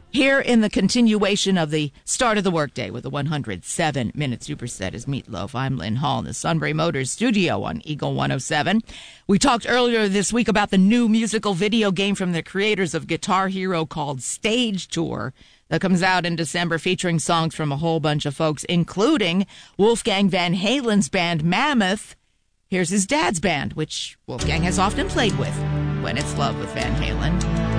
Here in the continuation of the start of the workday with the 107-minute superset is Meatloaf. I'm Lynn Hall in the Sunbury Motors studio on Eagle 107. We talked earlier this week about the new musical video game from the creators of Guitar Hero called Stage Tour that comes out in December, featuring songs from a whole bunch of folks, including Wolfgang Van Halen's band Mammoth. Here's his dad's band, which Wolfgang has often played with when it's Love with Van Halen.